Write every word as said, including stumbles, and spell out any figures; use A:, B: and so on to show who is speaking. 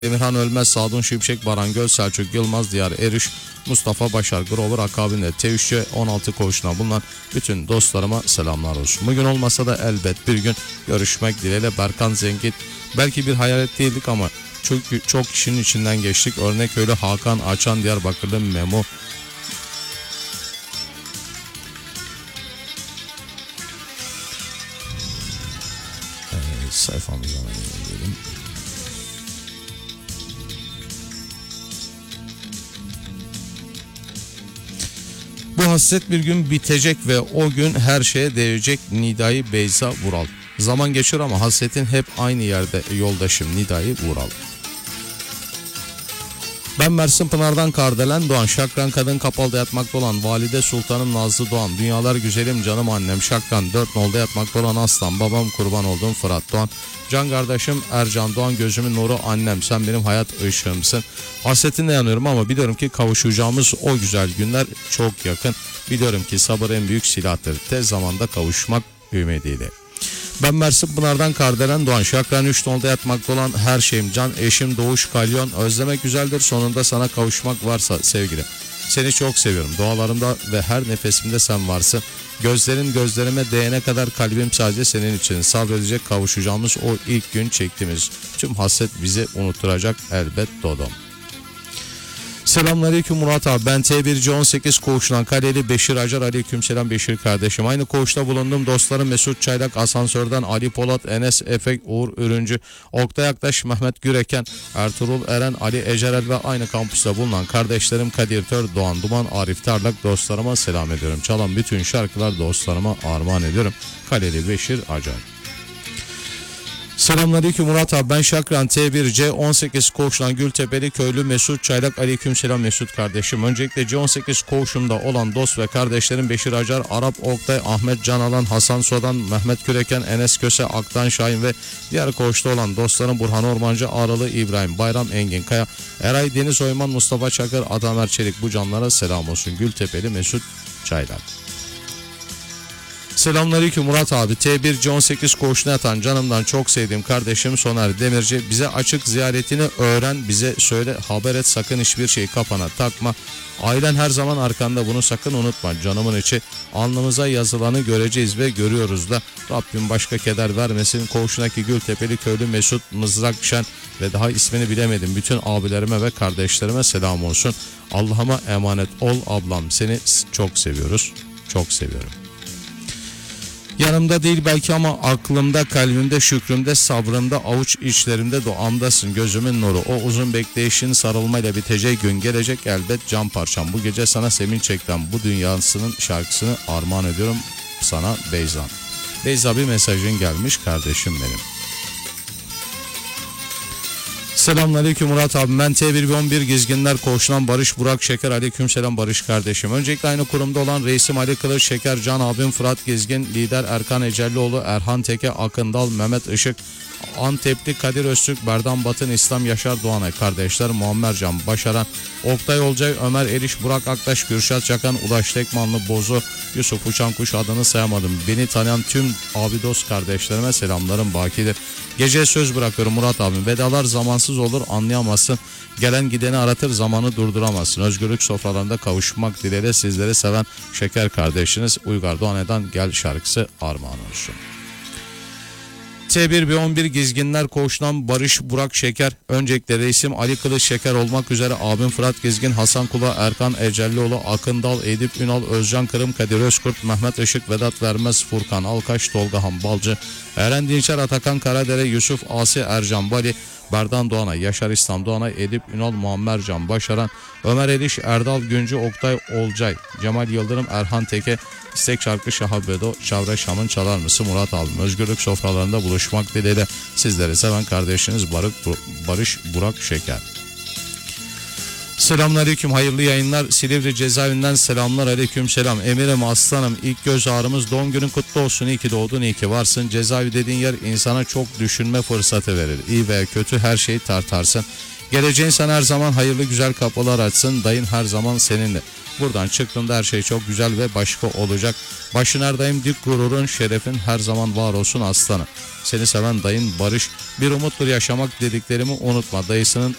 A: Emirhan Ölmez, Sadun Şimşek, Baran Göl, Selçuk Yılmaz, Diyar Eriş, Mustafa Başar, Grover akabinde T üç'e on altı koğuşuna bulunan bütün dostlarıma selamlar olsun. Bugün olmasa da elbet bir gün görüşmek dileğiyle. Berkan Zengin, belki bir hayalet değildik ama çok, çok kişinin içinden geçtik. Örnek öyle Hakan Açan, Diyarbakırlı Memo. Evet, sayfamızdan gidelim. Bu hasret bir gün bitecek ve o gün her şeye değecek. Nidai Beyza Vural. Zaman geçiyor ama hasretin hep aynı yerde yoldaşım Nidai Vural. Ben Mersin Pınar'dan Kardelen Doğan, Şakran kadın kapalıda yatmakta olan Valide Sultanım Nazlı Doğan, dünyalar güzelim canım annem Şakran, dört nolda yatmakta olan Aslan, babam kurban olduğum Fırat Doğan, can kardeşim Ercan Doğan, gözümün nuru annem, sen benim hayat ışığımsın. Hasretinle yanıyorum ama biliyorum ki kavuşacağımız o güzel günler çok yakın. Biliyorum ki sabır en büyük silahtır. Tez zamanda kavuşmak ümidiyle. Ben Mersin Pınar'dan Kardelen Doğan, Şakran üç nolda yatmakta olan her şeyim can, eşim Doğuş Kalyon, özlemek güzeldir, sonunda sana kavuşmak varsa sevgilim. Seni çok seviyorum, dualarımda ve her nefesimde sen varsın. Gözlerin gözlerime değene kadar kalbim sadece senin için. Sabredecek, kavuşacağımız o ilk gün çektiğimiz tüm hasret bizi unutturacak elbet Dodom. Selamünaleyküm Murat abi, ben T bir C on sekiz koğuşundan Kaleli Beşir Acar. Aleykümselam Beşir kardeşim. Aynı koğuşta bulundum dostlarım Mesut Çaylak, asansörden Ali Polat, Enes Efek, Uğur Ürüncü, Oktay Aktaş, Mehmet Güreken, Ertuğrul Eren, Ali Ecerel ve aynı kampüste bulunan kardeşlerim Kadir Tör, Doğan Duman, Arif Tarlak, dostlarıma selam ediyorum. Çalan bütün şarkılar dostlarıma armağan ediyorum. Kaleli Beşir Acar. Selamünaleyküm Murat abi, ben Şakran T bir C on sekiz koğuşundan Gültepeli köylü Mesut Çaylak. Aleykümselam Mesut kardeşim. Öncelikle C on sekiz koğuşumda olan dost ve kardeşlerim Beşir Acar, Arap Oktay, Ahmet Canalan, Hasan Sodan, Mehmet Küreken, Enes Köse, Aktan Şahin ve diğer koğuşta olan dostlarım Burhan Ormancı, Aralı İbrahim, Bayram Engin Kaya, Eray Deniz Oyman, Mustafa Çakır, Adamer Çelik, bu canlara selam olsun. Gültepeli Mesut Çaylak. Selamünaleyküm Murat abi, T bir C on sekiz koğuşuna yatan canımdan çok sevdiğim kardeşim Soner Demirci, bize açık ziyaretini öğren, bize söyle, haber et, sakın hiçbir şey kafana takma. Ailen her zaman arkanda, bunu sakın unutma canımın içi. Alnımıza yazılanı göreceğiz ve görüyoruz da. Rabbim başka keder vermesin. Koğuşundaki Gültepeli köylü Mesut Mızrakşen ve daha ismini bilemedim bütün abilerime ve kardeşlerime selam olsun. Allah'ıma emanet ol ablam, seni çok seviyoruz, çok seviyorum. Yanımda değil belki ama aklımda, kalbimde, şükrümde, sabrımda, avuç içlerimde, duamdasın. Gözümün nuru, o uzun bekleyişin sarılmayla bitecek gün gelecek elbet can parçam. Bu gece sana sevinç çekten bu dünyasının şarkısını armağan ediyorum sana Beyza. Beyza, bir mesajın gelmiş kardeşim benim. Selamünaleyküm Murat abi, ben T bir on bir Gizginler koğuşundan Barış Burak Şeker. Aleykümselam Barış kardeşim. Öncelikle aynı kurumda olan reisim Ali Kılıç Şeker, Can abim Fırat Gizgin, lider Erkan Ecellioğlu, Erhan Teke, Akındal, Mehmet Işık, Antepli Kadir Öztürk, Berdan Batın, İslam Yaşar Doğanay kardeşler, Muammer Can Başaran, Oktay Olcay, Ömer Eriş, Burak Aktaş, Gürşat Çakan, Ulaş Tekmanlı, Bozu, Yusuf Uçankuş, adını sayamadım. Beni tanıyan tüm abi dost kardeşlerime selamlarım bakidir. Gece söz bırakıyorum Murat abim, vedalar zamansız olur, anlayamazsın. Gelen gideni aratır, zamanı durduramazsın. Özgürlük sofralarında kavuşmak dileğiyle sizleri seven Şeker kardeşiniz Uygar Doğanay'dan Gel şarkısı armağan olsun. T bir B on bir Gizginler koğuşundan Barış Burak Şeker. Öncelikle reisim Ali Kılıç Şeker olmak üzere abim Fırat Gizgin, Hasan Kula, Erkan Ecellioğlu, Akındal, Edip Ünal, Özcan Kırım, Kadir Özkurt, Mehmet Işık, Vedat Vermez, Furkan Alkaş, Tolga Hambalcı, Eren Dinçer, Atakan Karadere, Yusuf Asi, Ercan Bali, Berdan Doğanay, Yaşar İslam Doğanay, Edip Ünal, Muammer Can Başaran, Ömer Eriş, Erdal Güncü, Oktay Olcay, Cemal Yıldırım, Erhan Teke, İstek şarkı Şahabedo, Çavre Şam'ın çalar mısın Murat abim? Özgürlük sofralarında buluşmak dileğiyle sizleri seven kardeşiniz Barık, Barış Burak Şeker. Selamünaleyküm, hayırlı yayınlar. Silivri cezaevinden selamlar, aleyküm selam. Emirim aslanım, ilk göz ağrımız, doğum günün kutlu olsun. İyi ki doğdun, iyi ki varsın. Cezaevi dediğin yer insana çok düşünme fırsatı verir. İyi veya kötü her şeyi tartarsın. Geleceğin sana her zaman hayırlı güzel kapılar açsın. Dayın her zaman seninle. Buradan çıktığımda her şey çok güzel ve başka olacak. Başın her daim dik, gururun, şerefin her zaman var olsun aslanım. Seni seven dayın Barış. Bir umuttur yaşamak dediklerimi unutma. Dayısının